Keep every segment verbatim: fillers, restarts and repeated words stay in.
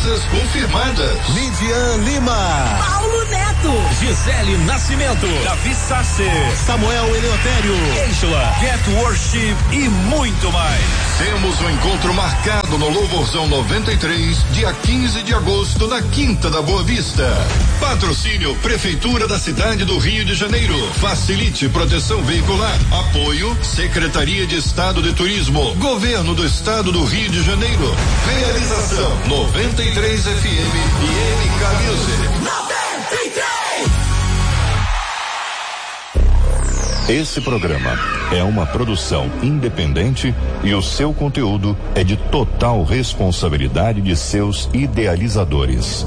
Presenças confirmadas: Livian Lima, Paulo Neto, Gisele Nascimento, Davi Sasser, Samuel Eleutério, Angela, Get Worship e muito mais. Temos um encontro marcado no Louvorzão noventa e três, dia quinze de agosto, na Quinta da Boa Vista. Patrocínio Prefeitura da cidade do Rio de Janeiro. Facilite Proteção Veicular. Apoio Secretaria de Estado de Turismo, Governo do Estado do Rio de Janeiro. Realização noventa e três F M e M K Music. noventa e três. Esse programa é uma produção independente e o seu conteúdo é de total responsabilidade de seus idealizadores.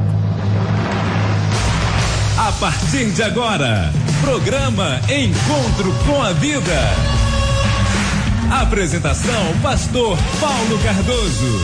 A partir de agora, programa Encontro com a Vida. Apresentação: Pastor Paulo Cardoso.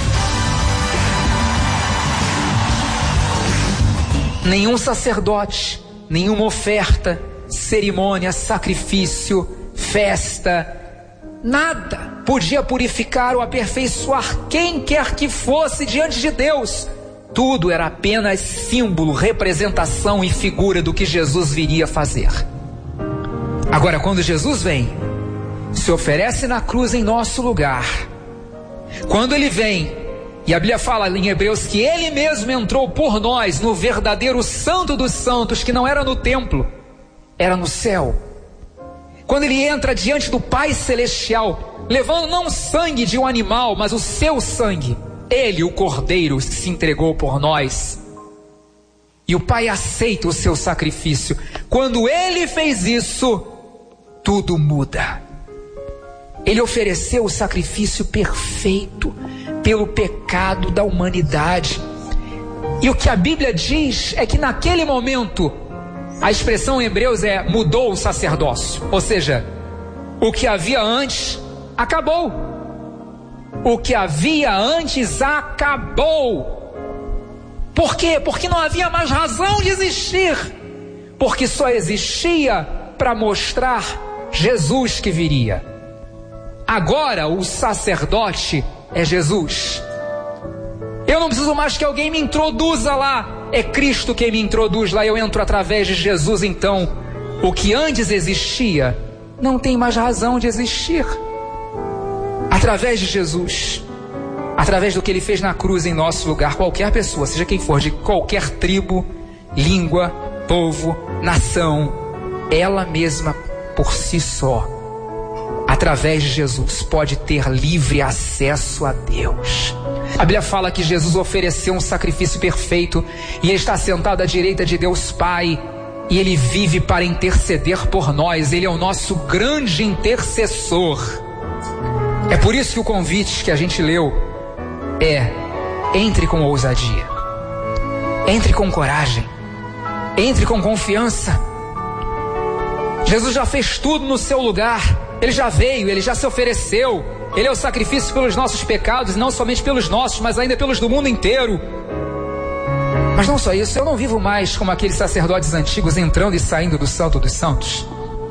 Nenhum sacerdote, nenhuma oferta, cerimônia, sacrifício, festa, nada podia purificar ou aperfeiçoar quem quer que fosse diante de Deus. Tudo era apenas símbolo, representação e figura do que Jesus viria fazer. Agora, quando Jesus vem, se oferece na cruz em nosso lugar, quando ele vem, e a Bíblia fala em Hebreus que ele mesmo entrou por nós no verdadeiro santo dos santos, que não era no templo, era no céu. Quando ele entra diante do Pai Celestial, levando não o sangue de um animal, mas o seu sangue, ele, o Cordeiro, se entregou por nós, e o Pai aceita o seu sacrifício. Quando ele fez isso, tudo muda. Ele ofereceu o sacrifício perfeito pelo pecado da humanidade. E o que a Bíblia diz é que naquele momento, a expressão em Hebreus é mudou o sacerdócio. Ou seja, o que havia antes acabou. O que havia antes acabou. Por quê? Porque não havia mais razão de existir. Porque só existia para mostrar Jesus que viria. Agora o sacerdote é Jesus. Eu não preciso mais que alguém me introduza lá. É Cristo quem me introduz lá. Eu entro através de Jesus. Então, o que antes existia não tem mais razão de existir. Através de Jesus, através do que ele fez na cruz em nosso lugar, qualquer pessoa, seja quem for, de qualquer tribo, língua, povo, nação, ela mesma por si só, através de Jesus, pode ter livre acesso a Deus. A Bíblia fala que Jesus ofereceu um sacrifício perfeito e ele está sentado à direita de Deus Pai, e ele vive para interceder por nós. Ele é o nosso grande intercessor. É por isso que o convite que a gente leu é: entre com ousadia, entre com coragem, entre com confiança. Jesus já fez tudo no seu lugar. Ele já veio, ele já se ofereceu. Ele é o sacrifício pelos nossos pecados, e não somente pelos nossos, mas ainda pelos do mundo inteiro. Mas não só isso, eu não vivo mais como aqueles sacerdotes antigos entrando e saindo do Santo dos Santos.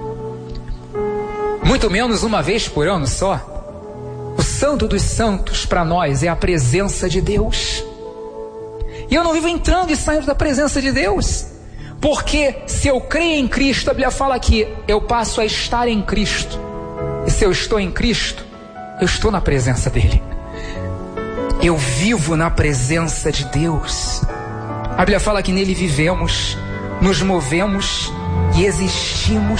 Muito menos uma vez por ano só. O Santo dos Santos para nós é a presença de Deus. E eu não vivo entrando e saindo da presença de Deus. Porque se eu creio em Cristo, a Bíblia fala que eu passo a estar em Cristo. E se eu estou em Cristo, eu estou na presença dele. Eu vivo na presença de Deus. A Bíblia fala que nele vivemos, nos movemos e existimos.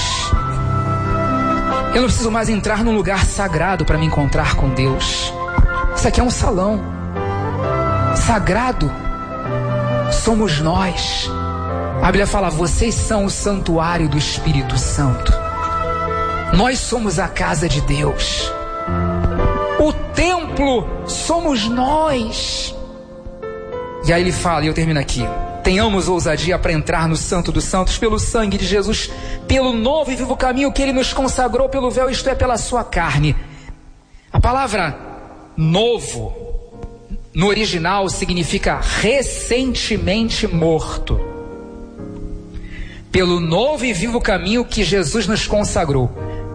Eu não preciso mais entrar num lugar sagrado para me encontrar com Deus. Isso aqui é um salão. Sagrado somos nós. A Bíblia fala: vocês são o santuário do Espírito Santo. Nós somos a casa de Deus. O templo somos nós. E aí ele fala, e eu termino aqui: tenhamos ousadia para entrar no Santo dos Santos pelo sangue de Jesus, pelo novo e vivo caminho que ele nos consagrou pelo véu, isto é, pela sua carne. A palavra novo no original significa recentemente morto. Pelo novo e vivo caminho que Jesus nos consagrou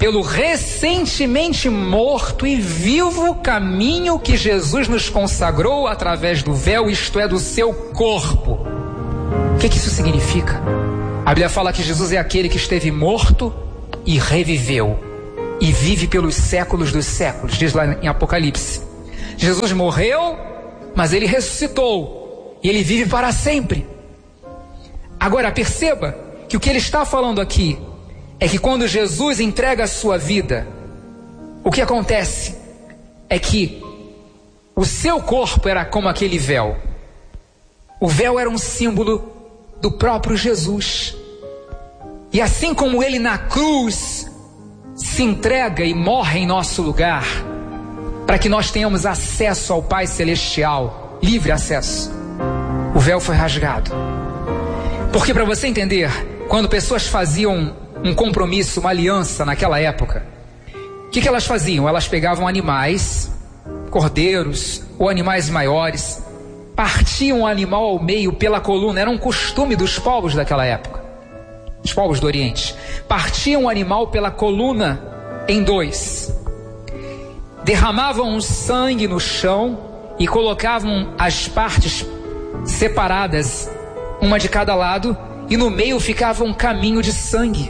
pelo recentemente morto e vivo caminho que Jesus nos consagrou através do véu, isto é, do seu corpo. O que que isso significa? A Bíblia fala que Jesus é aquele que esteve morto e reviveu, e vive pelos séculos dos séculos, diz lá em Apocalipse. Jesus morreu, mas ele ressuscitou, e ele vive para sempre. Agora perceba que o que ele está falando aqui é que quando Jesus entrega a sua vida, o que acontece é que o seu corpo era como aquele véu. O véu era um símbolo do próprio Jesus. E assim como ele na cruz se entrega e morre em nosso lugar, para que nós tenhamos acesso ao Pai Celestial, livre acesso, o véu foi rasgado. Porque, para você entender, quando pessoas faziam um compromisso, uma aliança naquela época, o que, que elas faziam? Elas pegavam animais, cordeiros ou animais maiores, partiam o animal ao meio pela coluna. Era um costume dos povos daquela época, os povos do Oriente. Partiam o animal pela coluna em dois, derramavam o sangue no chão e colocavam as partes separadas, uma de cada lado, e no meio ficava um caminho de sangue.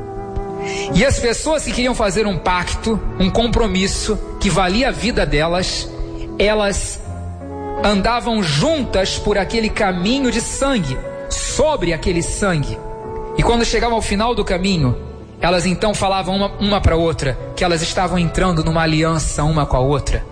E as pessoas que queriam fazer um pacto, um compromisso que valia a vida delas, elas andavam juntas por aquele caminho de sangue, sobre aquele sangue. E quando chegavam ao final do caminho, elas então falavam uma, uma para a outra que elas estavam entrando numa aliança uma com a outra.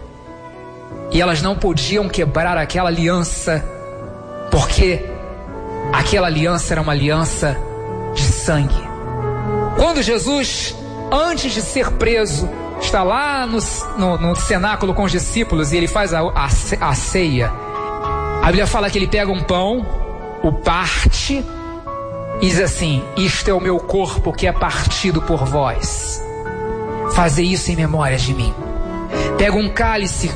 E elas não podiam quebrar aquela aliança, porque aquela aliança era uma aliança de sangue. Quando Jesus, antes de ser preso, está lá no, no, no cenáculo com os discípulos e ele faz a, a, a ceia, a Bíblia fala que ele pega um pão, o parte e diz assim: isto é o meu corpo que é partido por vós, fazei isso em memória de mim. Pega um cálice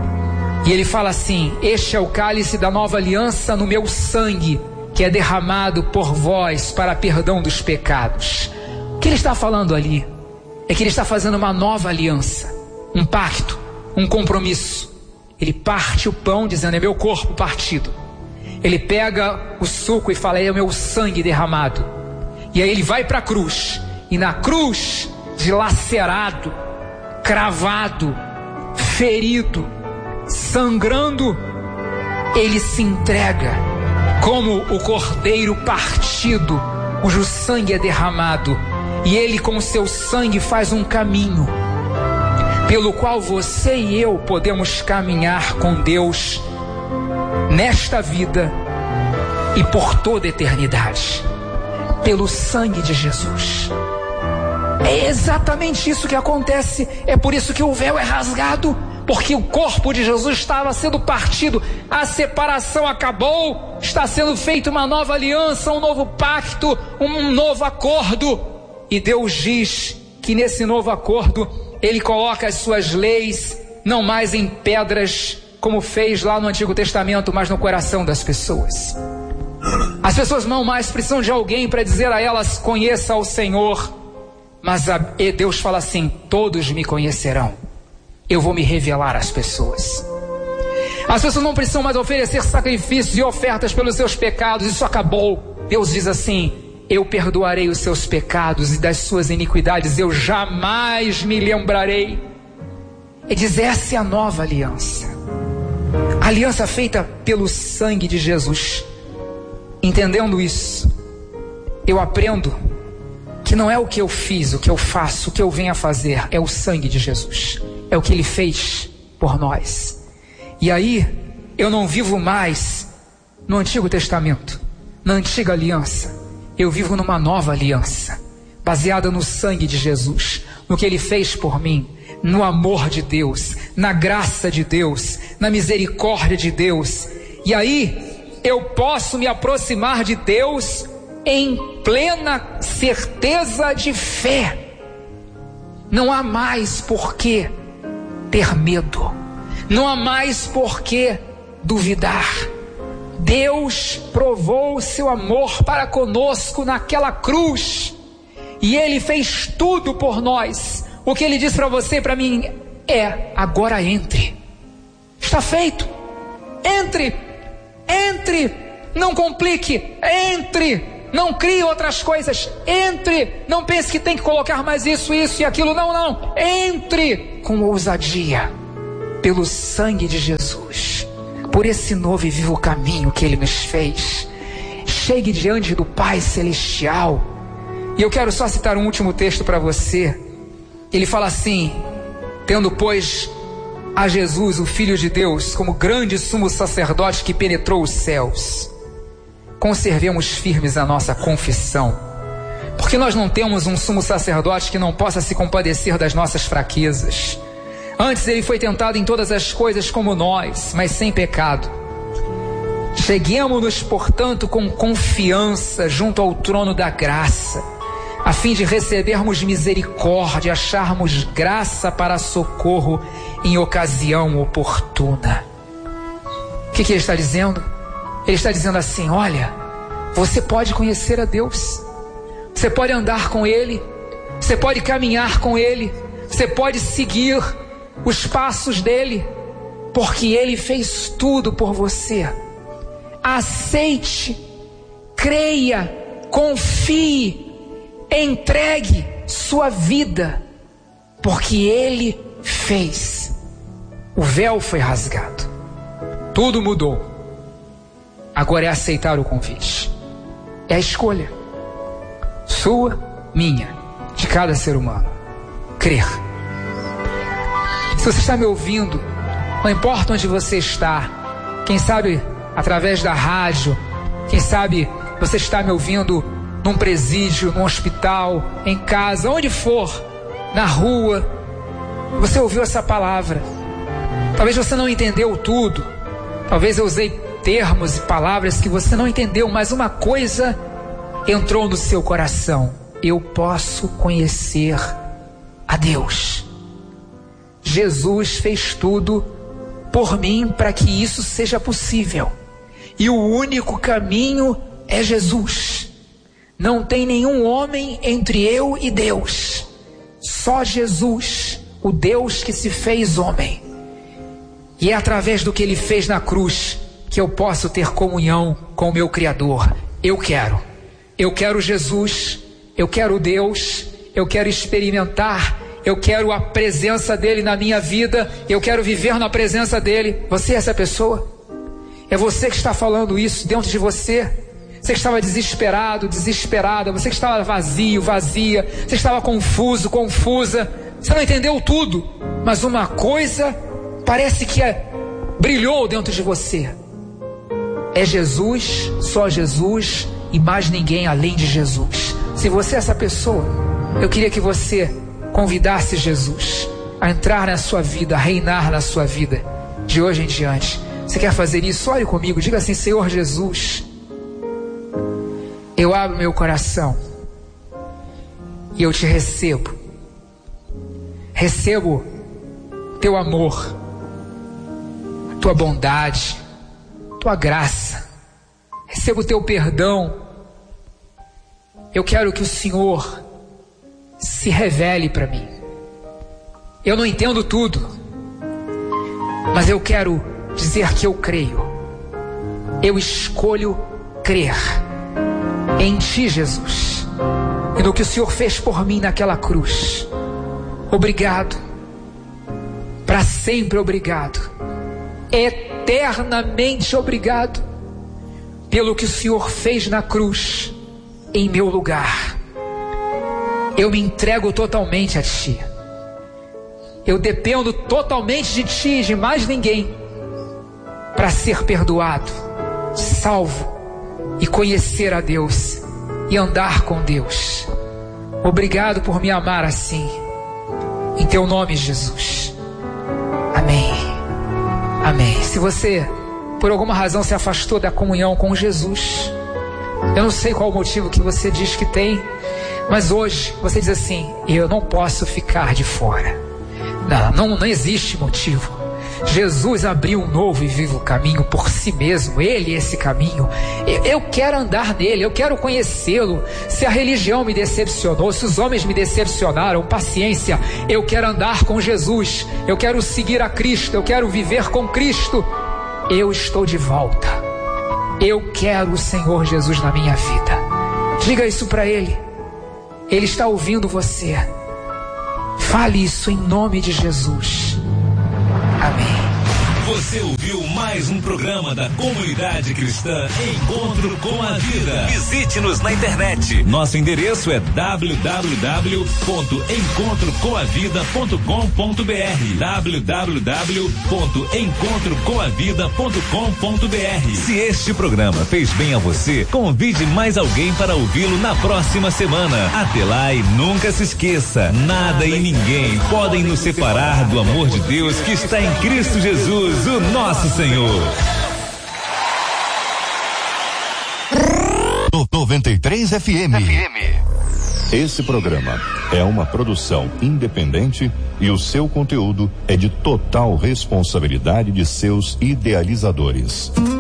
e ele fala assim: este é o cálice da nova aliança no meu sangue, que é derramado por vós para perdão dos pecados. O que ele está falando ali é que ele está fazendo uma nova aliança, um pacto, um compromisso. Ele parte o pão dizendo: é meu corpo partido. Ele pega o suco e fala: é o meu sangue derramado. E aí ele vai para a cruz, e na cruz, dilacerado, cravado, ferido, sangrando, ele se entrega como o cordeiro partido, cujo sangue é derramado. E ele com seu sangue faz um caminho pelo qual você e eu podemos caminhar com Deus nesta vida e por toda a eternidade, pelo sangue de Jesus. É exatamente isso que acontece. É por isso que o véu é rasgado, porque o corpo de Jesus estava sendo partido, a separação acabou, está sendo feita uma nova aliança, um novo pacto, um novo acordo. E Deus diz que nesse novo acordo Ele coloca as suas leis não mais em pedras, como fez lá no Antigo Testamento, mas no coração das pessoas. As pessoas não mais precisam de alguém para dizer a elas: conheça o Senhor. Mas a, e Deus fala assim: todos me conhecerão, eu vou me revelar às pessoas. As pessoas não precisam mais oferecer sacrifícios e ofertas pelos seus pecados, isso acabou. Deus diz assim: eu perdoarei os seus pecados e das suas iniquidades eu jamais me lembrarei. Ele diz: essa é a nova aliança, a aliança feita pelo sangue de Jesus. Entendendo isso, eu aprendo que não é o que eu fiz, o que eu faço, o que eu venho a fazer, é o sangue de Jesus, é o que Ele fez por nós. E aí, eu não vivo mais no Antigo Testamento, na antiga aliança. Eu vivo numa nova aliança, baseada no sangue de Jesus, no que Ele fez por mim, no amor de Deus, na graça de Deus, na misericórdia de Deus. E aí, eu posso me aproximar de Deus em plena certeza de fé. Não há mais por que ter medo, não há mais por que duvidar. Deus provou o seu amor para conosco naquela cruz, e Ele fez tudo por nós. O que Ele diz para você e para mim é: agora entre. Está feito. Entre, entre, não complique, entre, não crie outras coisas, entre, não pense que tem que colocar mais isso, isso e aquilo, não, não, entre com ousadia, pelo sangue de Jesus, por esse novo e vivo caminho que Ele nos fez. Chegue diante do Pai Celestial. E eu quero só citar um último texto para você. Ele fala assim: tendo pois a Jesus, o Filho de Deus, como grande sumo sacerdote que penetrou os céus, conservemos firmes a nossa confissão, porque nós não temos um sumo sacerdote que não possa se compadecer das nossas fraquezas. Antes Ele foi tentado em todas as coisas como nós, mas sem pecado. Cheguemo-nos, portanto, com confiança junto ao trono da graça, a fim de recebermos misericórdia, acharmos graça para socorro em ocasião oportuna. O que, que ele está dizendo? Ele está dizendo assim: olha, você pode conhecer a Deus, você pode andar com Ele, você pode caminhar com Ele, você pode seguir os passos dEle, porque Ele fez tudo por você. Aceite, creia, confie, entregue sua vida, porque Ele fez. O véu foi rasgado, tudo mudou. Agora é aceitar o convite, é a escolha sua, minha, de cada ser humano, crer. Se você está me ouvindo, não importa onde você está, quem sabe através da rádio, quem sabe você está me ouvindo num presídio, num hospital, em casa, onde for, na rua, você ouviu essa palavra. Talvez você não entendeu tudo, talvez eu usei termos e palavras que você não entendeu, mas uma coisa entrou no seu coração: eu posso conhecer a Deus. Jesus fez tudo por mim para que isso seja possível, e o único caminho é Jesus. Não tem nenhum homem entre eu e Deus, só Jesus, o Deus que se fez homem. E é através do que Ele fez na cruz que eu posso ter comunhão com o meu Criador. Eu quero, eu quero Jesus, eu quero Deus, eu quero experimentar, eu quero a presença dEle na minha vida, eu quero viver na presença dEle. Você é essa pessoa? É você que está falando isso dentro de você? Você que estava desesperado, desesperada, você que estava vazio, vazia, você estava confuso, confusa, você não entendeu tudo, mas uma coisa parece que é, brilhou dentro de você: é Jesus, só Jesus e mais ninguém além de Jesus. Se você é essa pessoa, eu queria que você convidasse Jesus a entrar na sua vida, a reinar na sua vida de hoje em diante. Você quer fazer isso? Ore comigo, diga assim: Senhor Jesus, eu abro meu coração e eu te recebo. Recebo teu amor, tua bondade, tua graça. Recebo teu perdão. Eu quero que o Senhor se revele para mim. Eu não entendo tudo, mas eu quero dizer que eu creio. Eu escolho crer em Ti, Jesus, e no que o Senhor fez por mim naquela cruz. Obrigado, para sempre obrigado, eternamente obrigado, pelo que o Senhor fez na cruz em meu lugar. Eu me entrego totalmente a Ti. Eu dependo totalmente de Ti e de mais ninguém para ser perdoado, salvo e conhecer a Deus e andar com Deus. Obrigado por me amar assim. Em Teu nome, Jesus. Amém. Amém. Se você, por alguma razão, se afastou da comunhão com Jesus, eu não sei qual o motivo que você diz que tem, mas hoje você diz assim: eu não posso ficar de fora. Não, não, não existe motivo. Jesus abriu um novo e vivo caminho por si mesmo, Ele é esse caminho. Eu, eu quero andar nele, eu quero conhecê-lo. Se a religião me decepcionou, se os homens me decepcionaram, paciência, eu quero andar com Jesus, eu quero seguir a Cristo, eu quero viver com Cristo. Eu estou de volta, eu quero o Senhor Jesus na minha vida. Diga isso para Ele, Ele está ouvindo você. Fale isso em nome de Jesus. Amém. Você ouviu mais um programa da Comunidade Cristã Encontro com a Vida. Visite-nos na internet. Nosso endereço é w w w ponto encontro com a vida ponto com ponto b r. w w w ponto encontro com a vida ponto com ponto b r. Se este programa fez bem a você, convide mais alguém para ouvi-lo na próxima semana. Até lá e nunca se esqueça, nada e ninguém podem nos separar do amor de Deus que está em Cristo Jesus, o nosso Senhor. noventa e três F M. Esse programa é uma produção independente e o seu conteúdo é de total responsabilidade de seus idealizadores.